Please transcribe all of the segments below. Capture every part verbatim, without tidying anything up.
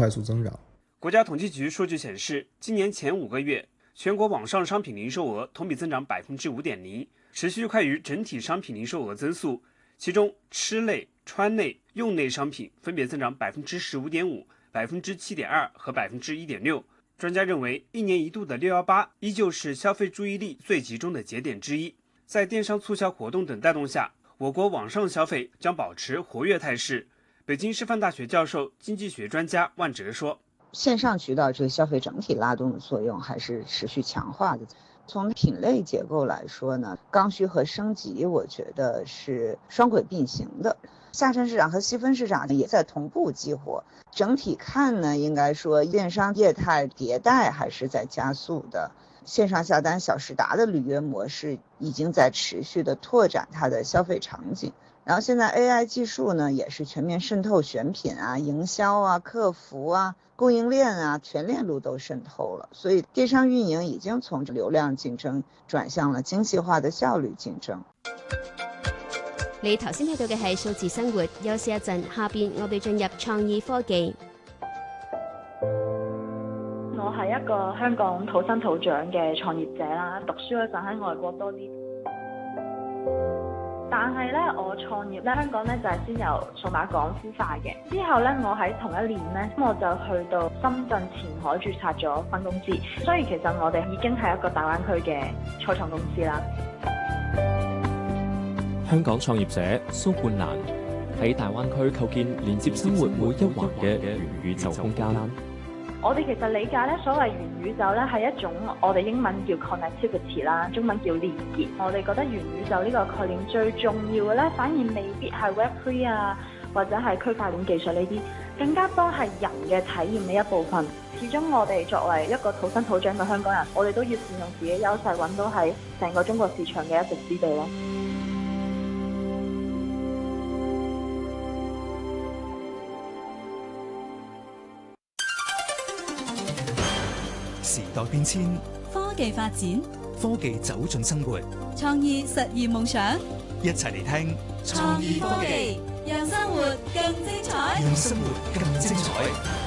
快速增长。 国家统计局数据显示，今年前五个月，全国网上商品零售额同比增长百分之五点零，持续快于整体商品零售额增速。其中，吃类、穿类、用类商品分别增长百分之十五点五、百分之七点二和百分之一点六。专家认为，一年一度的六一八依旧是消费注意力最集中的节点之一。在电商促销活动等带动下，我国网上消费将保持活跃态势。北京师范大学教授、经济学专家万哲说：“ 线上渠道这个消费整体拉动的作用还是持续强化的。从品类结构来说呢，刚需和升级，我觉得是双轨并行的。下沉市场和细分市场也在同步激活。整体看呢，应该说电商业态迭代还是在加速的。线上下单小时达的履约模式已经在持续的拓展它的消费场景。然后现在 A I 技术呢，也是全面渗透选品啊、营销啊、客服啊、供应链啊，全链路都渗透了。所以电商运營已經從流量競爭轉向了精細化的效率競爭。 你頭先睇到嘅係數字生活，休息一陣，下邊我哋進入創意科技。 我係一個香港土生土長嘅創業者啦，讀書嗰陣喺外國多啲。但係咧，我創業咧，香港咧就係先由數碼港孵化嘅。之後咧，我喺同一年咧，我就去到深圳前海註冊咗分公司。所以其實我哋已經係一個大灣區嘅初創公司啦。 香港創業者蘇冠蘭喺大灣區構建連接生活每一環嘅元宇宙空間。 我哋其實理解咧，所謂元宇宙咧係一種我哋英文叫 connectivity 啦，中文叫連結。我哋覺得元宇宙呢個概念最重要嘅咧，反而未必係 Web 三 啊，或者係區塊鏈技術呢啲，更加多係人嘅體驗嘅一部分。始終我哋作為一個土生土長嘅香港人，我哋都要善用自己優勢，揾到喺成個中國市場嘅一席之地咯。 時代變遷， 科技發展， 科技走進生活， 創意實現夢想。 一齊嚟聽創意科技，讓生活更精彩， 讓生活更精彩。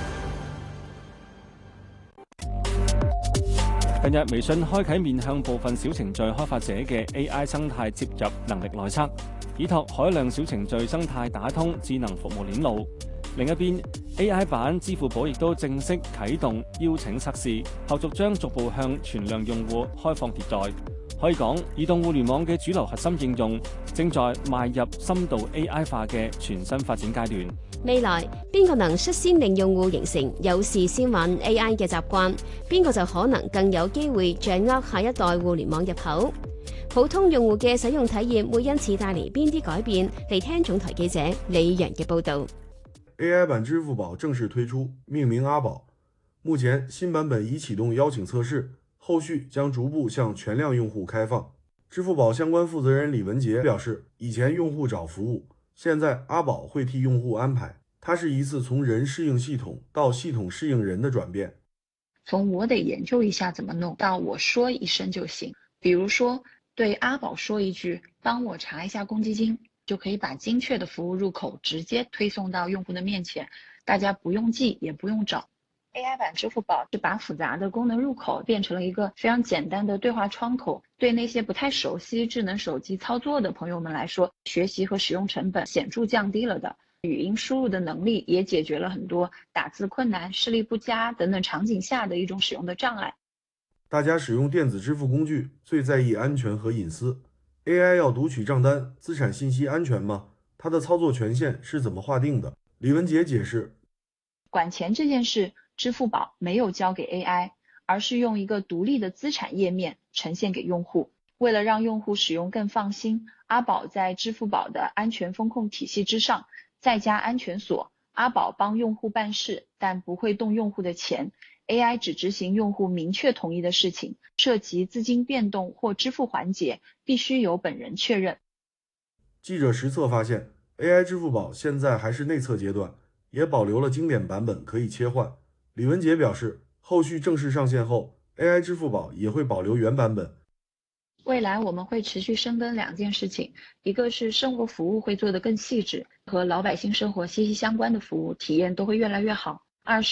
近日，微信開啟面向部分小程序開發者嘅 A I 生態接入能力內測，以託海量小程序生態打通智能服務鏈路。另一邊 A I 版支付寶亦都正式啟動邀請測試，後續將逐步向全量用戶開放迭代。可以講，移動互聯網嘅主流核心應用正在邁入深度 A I 化嘅全新發展階段。 未來邊個能率先令用戶形成有事先玩 A I 嘅習慣，邊個就可能更有機會掌握下一代互聯網入口。普通用戶嘅使用體驗會因此帶嚟邊啲改變？嚟聽總台記者李陽嘅報導。 A I 版支付寶正式推出，命名阿寶。目前新版本已啟動邀請測試，後續將逐步向全量用戶開放。支付寶相關負責人李文杰表示，以前用戶找服務，現在阿寶會替用戶安排。它是一次從人適應系統到系統適應人的轉變。 從我得研究一下怎麼弄到我說一聲就行。比如說對阿寶說一句，幫我查一下公積金，就可以把精確的服務入口直接推送到用戶的面前，大家不用記也不用找。A I 版支付寶是把複雜的功能入口變成了一個非常簡單的對話窗口，對那些不太熟悉智能手機操作的朋友們來說，學習和使用成本顯著降低了的。語音輸入的能力也解決了很多打字困難、視力不佳等等場景下的一種使用的障礙。 大家使用電子支付工具最在意安全和隱私。A I 要讀取賬單，資產信息安全嗎？它的操作權限是怎麼劃定的？李文杰解釋， 管錢這件事，支付寶沒有交給 A I， 而是用一個獨立的資產頁面呈現給用戶。為了讓用戶使用更放心，阿寶在支付寶的安全風控體系之上再加安全鎖，阿寶幫用戶辦事，但不會動用戶的錢。A I 只執行用戶明確同意的事情，涉及資金變動或支付環節，必須由本人確認。 記者實測發現 ，A I 支付寶現在還是內測階段，也保留了經典版本可以切換。李文杰表示，後續正式上線後 ，A I 支付寶也會保留原版本。 未來我們會持續深耕兩件事情，一個是生活服務會做得更細緻，和老百姓生活息息相關的服務體驗都會越來越好。二是